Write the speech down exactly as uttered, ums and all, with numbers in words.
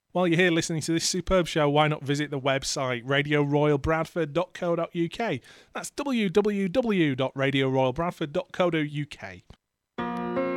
While you're here listening to this superb show, why not visit the website radio royal bradford dot co dot uk. That's w w w dot radio royal bradford dot co dot uk.